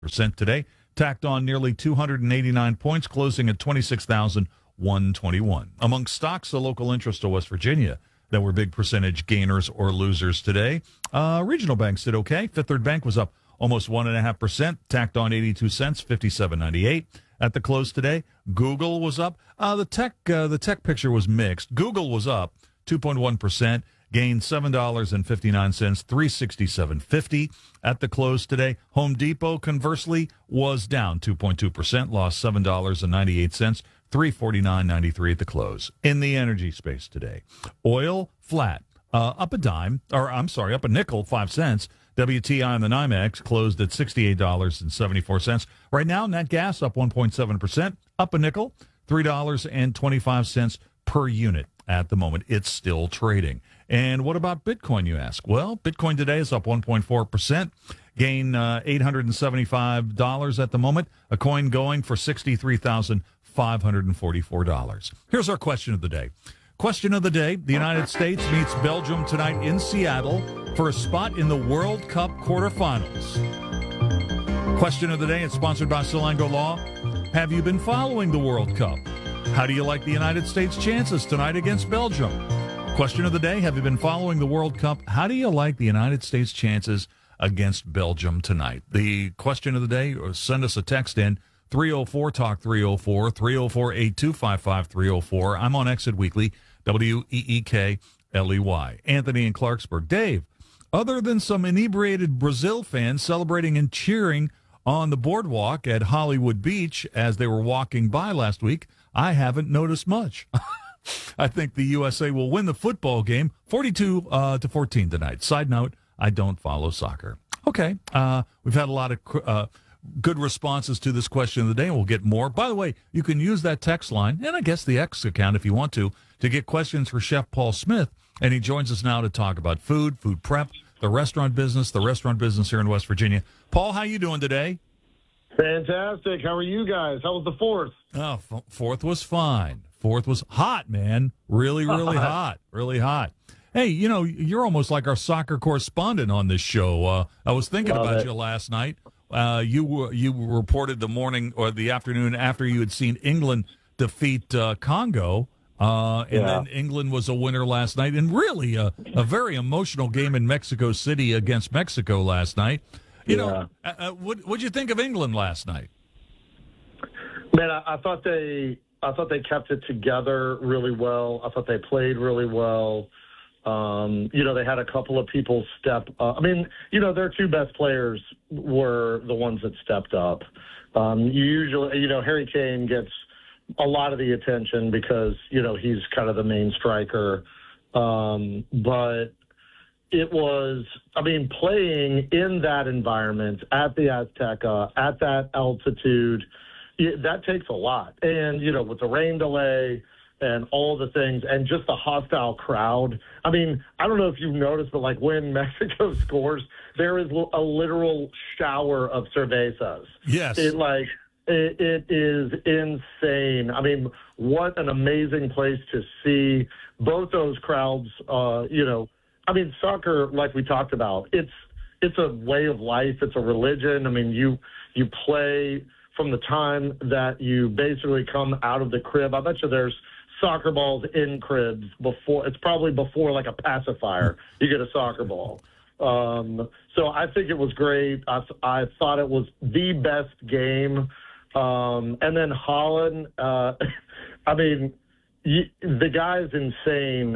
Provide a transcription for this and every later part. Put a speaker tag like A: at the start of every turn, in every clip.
A: percent today. Tacked on nearly 289 points, closing at 26,121. Among stocks of local interest to West Virginia that were big percentage gainers or losers today, regional banks did okay. Fifth Third Bank was up almost 1.5%, tacked on 82 cents, 57.98 at the close today. Google was up. The tech picture was mixed. Google was up 2.1%. Gained $7.59, 367.50 at the close today. Home Depot, conversely, was down 2.2%, lost $7.98, 349.93 at the close. In the energy space today, oil flat, up a nickel, 5 cents. WTI on the NYMEX closed at $68.74. Right now, nat gas up 1.7%, up a nickel, $3.25 per unit at the moment. It's still trading. And what about Bitcoin, you ask? Well, Bitcoin today is up 1.4%, gain $875 at the moment, a coin going for $63,544. Here's our question of the day. Question of the day, the United States meets Belgium tonight in Seattle for a spot in the World Cup quarterfinals. Question of the day, it's sponsored by Salango Law. Have you been following the World Cup? How do you like the United States' chances tonight against Belgium? Question of the day, have you been following the World Cup? How do you like the United States' chances against Belgium tonight? The question of the day, or send us a text in, 304-TALK-304, 304-8255-304. I'm on Exit Weekly, WEEKLEY. Anthony in Clarksburg. Dave, other than some inebriated Brazil fans celebrating and cheering on the boardwalk at Hollywood Beach as they were walking by last week, I haven't noticed much. I think the USA will win the football game 42-14 tonight. Side note, I don't follow soccer. Okay, we've had a lot of good responses to this question of the day, and we'll get more. By the way, you can use that text line, and I guess the X account if you want to get questions for Chef Paul Smith, and he joins us now to talk about food prep, the restaurant business here in West Virginia. Paul, how you doing today?
B: Fantastic. How are you guys? How was the 4th?
A: Oh, 4th was fine. 4th was hot, man. Really, really hot. Really hot. Hey, you're almost like our soccer correspondent on this show. I was thinking about you last night. You reported the morning or the afternoon after you had seen England defeat Congo, then England was a winner last night. And really a very emotional game in Mexico City against Mexico last night. What'd you think of England last night?
B: Man, I thought they kept it together really well. I thought they played really well. They had a couple of people step up. I mean, their two best players were the ones that stepped up. Usually, Harry Kane gets a lot of the attention because, he's kind of the main striker. But it was, playing in that environment at the Azteca, at that altitude, that takes a lot. And, with the rain delay and all the things and just the hostile crowd. I don't know if you've noticed, but when Mexico scores, there is a literal shower of cervezas.
A: Yes.
B: It is insane. What an amazing place to see both those crowds, soccer, like we talked about, it's a way of life. It's a religion. You play from the time that you basically come out of the crib. I bet you there's soccer balls in cribs before. It's probably before like a pacifier. You get a soccer ball. So I think it was great. I thought it was the best game. And then Haaland, the guy's insane.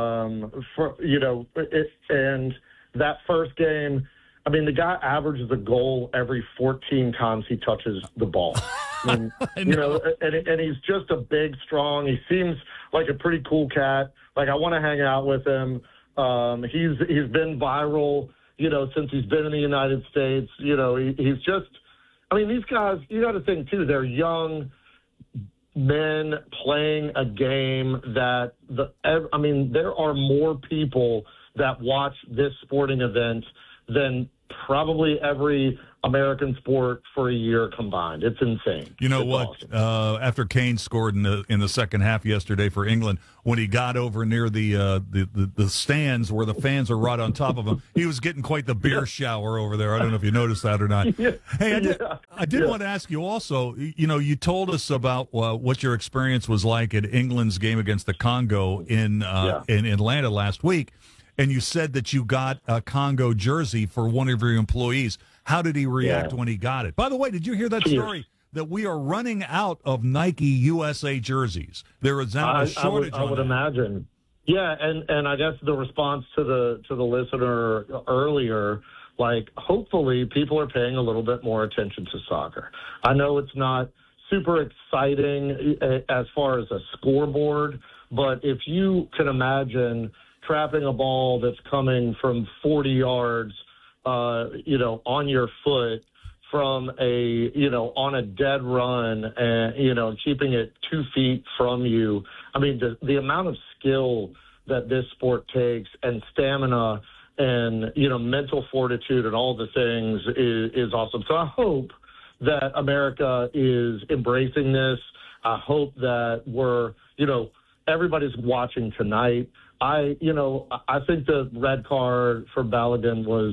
B: And that first game, the guy averages a goal every 14 times he touches the ball. And he's just a big, strong. He seems like a pretty cool cat. I want to hang out with him. He's been viral, since he's been in the United States. He's just. These guys. You got to think too. They're young men playing a game that there are more people that watch this sporting event than probably every American sport for a year combined. It's insane.
A: You know
B: it's
A: what?
B: Awesome.
A: After Kane scored in the second half yesterday for England, when he got over near the stands where the fans are right on top of him, he was getting quite the beer shower over there. I don't know if you noticed that or not.
B: Yeah.
A: Hey, I did want to ask you also. You know, you told us about what your experience was like at England's game against the Congo in Atlanta last week, and you said that you got a Congo jersey for one of your employees. How did he react when he got it? By the way, did you hear that story that we are running out of Nike USA jerseys? There is now a shortage.
B: I would imagine. Yeah, and I guess the response to the listener earlier, like, hopefully people are paying a little bit more attention to soccer. I know it's not super exciting as far as a scoreboard, but if you can imagine trapping a ball that's coming from 40 yards, on your foot from on a dead run and, keeping it 2 feet from you. I mean, the amount of skill that this sport takes and stamina and, mental fortitude and all the things is awesome. So I hope that America is embracing this. I hope that we're, everybody's watching tonight. I think the red card for Balogun was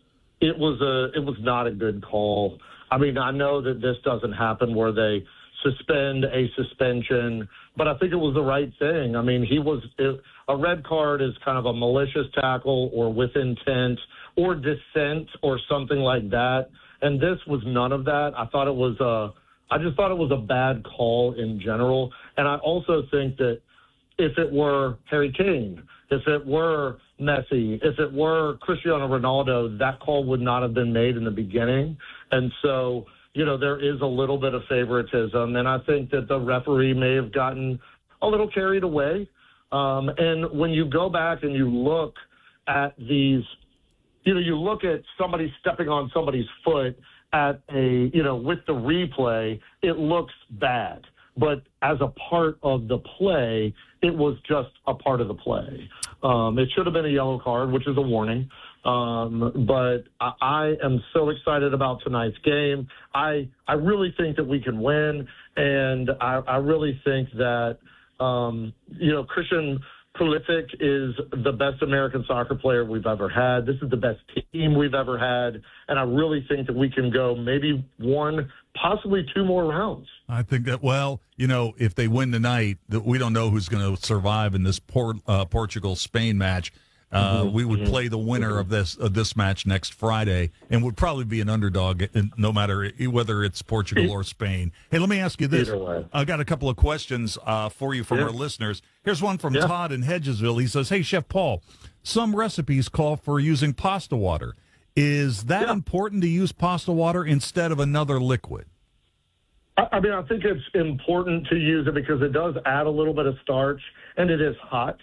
B: not a good call. I mean, I know that this doesn't happen where they suspend a suspension, but I think it was the right thing. I mean, a red card is kind of a malicious tackle or with intent or dissent or something like that. And this was none of that. I just thought it was a bad call in general. And I also think that if it were Harry Kane, if it were Messi, if it were Cristiano Ronaldo, that call would not have been made in the beginning. And so, there is a little bit of favoritism. And I think that the referee may have gotten a little carried away. And when you go back and you look at these, you look at somebody stepping on somebody's foot at with the replay, it looks bad. But as a part of the play, it was just a part of the play. It should have been a yellow card, which is a warning. But I am so excited about tonight's game. I really think that we can win, and I really think that Christian Pulisic is the best American soccer player we've ever had. This is the best team we've ever had, and I really think that we can go maybe one, possibly two more rounds.
A: I think that, if they win tonight, that we don't know who's going to survive in this Portugal-Spain match. We would play the winner of this match next Friday, and would probably be an underdog, no matter whether it's Portugal or Spain. Hey, let me ask you this. I've got a couple of questions for you from our listeners. Here's one from Todd in Hedgesville. He says, "Hey, Chef Paul, some recipes call for using pasta water. Is that important to use pasta water instead of another liquid?"
B: I mean, I think it's important to use it because it does add a little bit of starch, and it is hot.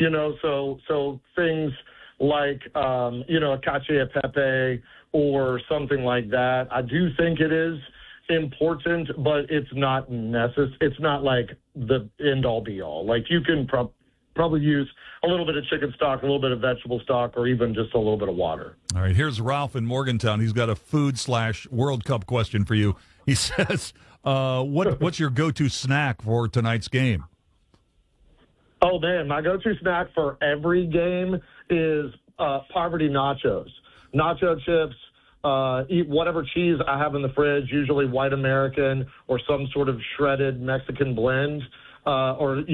B: So things like, a cacio e pepe or something like that, I do think it is important, but it's not necessary. It's not like the end-all, be-all. Like, you can probably use a little bit of chicken stock, a little bit of vegetable stock, or even just a little bit of water.
A: All right, here's Ralph in Morgantown. He's got a food/World Cup question for you. He says, what's your go-to snack for tonight's game?
B: Oh, man, my go-to snack for every game is poverty nachos. Nacho chips, eat whatever cheese I have in the fridge, usually white American or some sort of shredded Mexican blend, I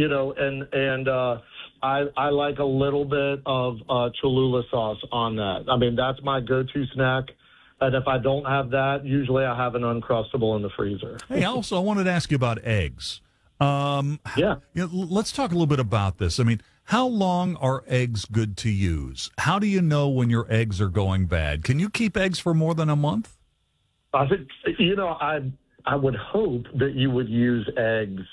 B: like a little bit of Cholula sauce on that. I mean, that's my go-to snack. And if I don't have that, usually I have an Uncrustable in the freezer.
A: Hey, also, I wanted to ask you about eggs. Let's talk a little bit about this. I mean, how long are eggs good to use? How do you know when your eggs are going bad? Can you keep eggs for more than a month?
B: I think, I would hope that you would use eggs,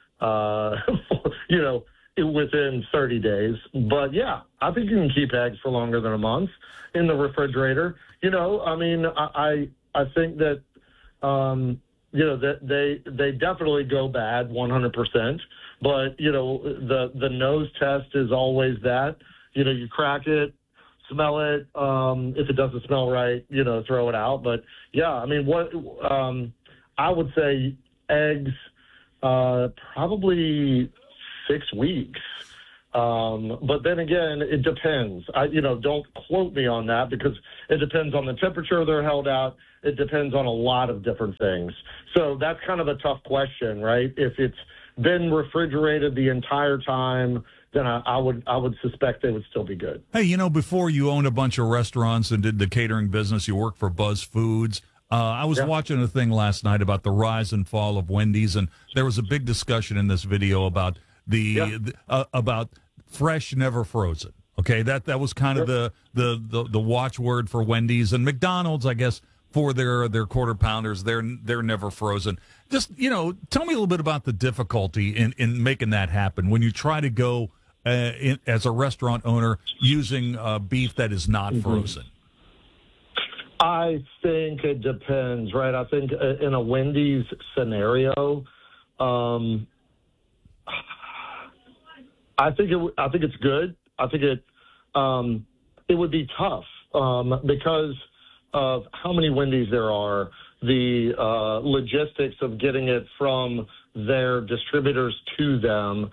B: within 30 days. But, yeah, I think you can keep eggs for longer than a month in the refrigerator. I think that that they definitely go bad 100%. But, the nose test is always that. You crack it, smell it. If it doesn't smell right, throw it out. But yeah, I mean, I would say eggs, probably 6 weeks. But then again, it depends. Don't quote me on that because it depends on the temperature they're held at. It depends on a lot of different things. So that's kind of a tough question, right? If it's been refrigerated the entire time, then I would suspect they would still be good.
A: Hey, before you owned a bunch of restaurants and did the catering business, you worked for Buzz Foods. I was watching a thing last night about the rise and fall of Wendy's, and there was a big discussion in this video about about fresh, never frozen. Okay, that was kind of the watchword for Wendy's and McDonald's, I guess, for their quarter pounders. They're never frozen. Just tell me a little bit about the difficulty in making that happen when you try to go as a restaurant owner using beef that is not frozen.
B: I think it depends, right? I think in a Wendy's scenario, I think it's good. I think it would be tough because of how many Wendy's there are, the logistics of getting it from their distributors to them.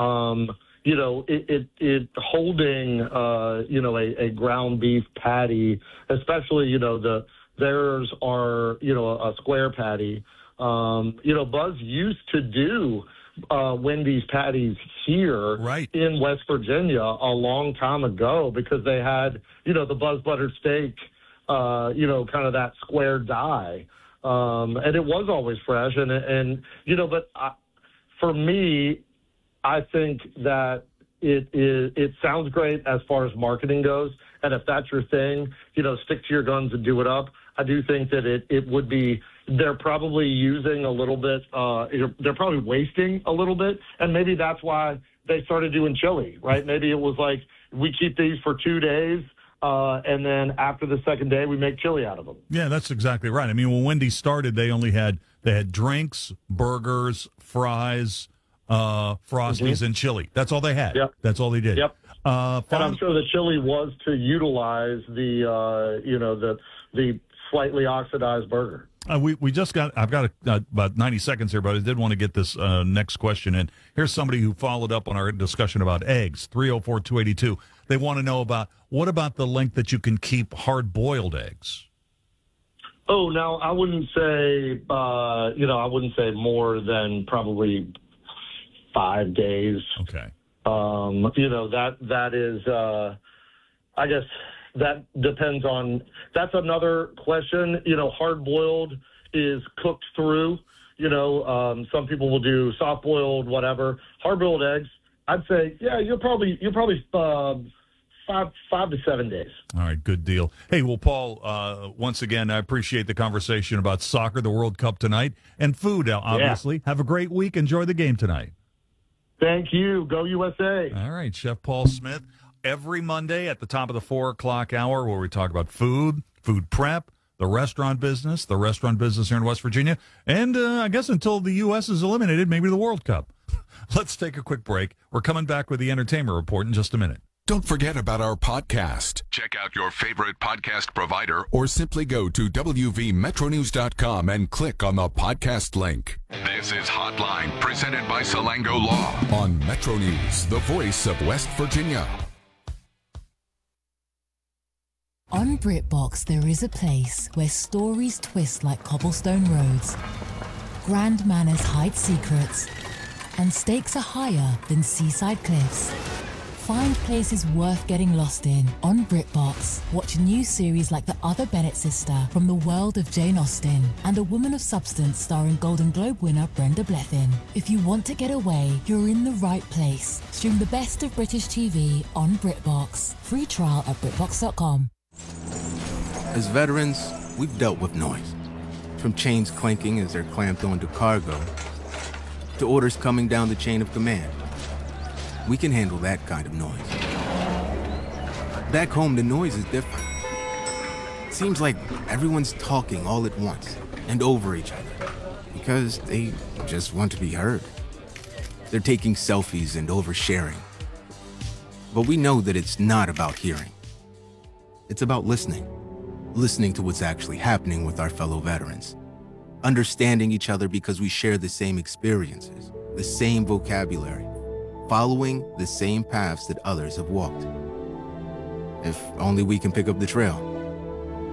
B: It holding a ground beef patty, especially theirs are a square patty. Buzz used to do Wendy's patties here in West Virginia a long time ago because they had the Buzz buttered steak, kind of that square die, and it was always fresh but for me, I think that it sounds great as far as marketing goes. And if that's your thing, stick to your guns and do it up. I do think that it would be, they're probably using a little bit, they're probably wasting a little bit. And maybe that's why they started doing chili, right? Maybe it was like, we keep these for 2 days. And then after the second day, we make chili out of them.
A: Yeah, that's exactly right. I mean, when Wendy's started, they had drinks, burgers, fries, Frosties, and chili. That's all they had. Yep. That's all they did.
B: Yep. And I'm sure the chili was to utilize the slightly oxidized burger.
A: I've got about 90 seconds here, but I did want to get this next question in. Here's somebody who followed up on our discussion about eggs, 304-282. They want to know what about the length that you can keep hard-boiled eggs?
B: Oh, now I wouldn't say, more than probably 5 days.
A: Okay.
B: That is, I guess that depends on, that's another question. Hard-boiled is cooked through, some people will do soft-boiled, whatever. Hard-boiled eggs, I'd say, you're probably 5 to 7 days.
A: All right, good deal. Hey, well, Paul, once again, I appreciate the conversation about soccer, the World Cup tonight, and food, obviously. Yeah. Have a great week. Enjoy the game tonight.
B: Thank you. Go USA.
A: All right, Chef Paul Smith, every Monday at the top of the 4 o'clock hour where we talk about food prep, the restaurant business here in West Virginia, and I guess until the U.S. is eliminated, maybe the World Cup. Let's take a quick break. We're coming back with the Entertainment Report in just a minute.
C: Don't forget about our podcast. Check out your favorite podcast provider or simply go to wvmetronews.com and click on the podcast link. This is Hotline, presented by Salango Law on Metro News, the voice of West Virginia.
D: On BritBox, there is a place where stories twist like cobblestone roads, grand manners hide secrets, and stakes are higher than seaside cliffs. Find places worth getting lost in on BritBox. Watch new series like The Other Bennett Sister from the world of Jane Austen and A Woman of Substance starring Golden Globe winner Brenda Blethyn. If you want to get away, you're in the right place. Stream the best of British TV on BritBox. Free trial at BritBox.com.
E: As veterans, we've dealt with noise. From chains clanking as they're clamped onto cargo, to orders coming down the chain of command. We can handle that kind of noise. Back home, the noise is different. Seems like everyone's talking all at once and over each other because they just want to be heard. They're taking selfies and oversharing. But we know that it's not about hearing. It's about listening. Listening to what's actually happening with our fellow veterans. Understanding each other because we share the same experiences, the same vocabulary, following the same paths that others have walked. If only we can pick up the trail.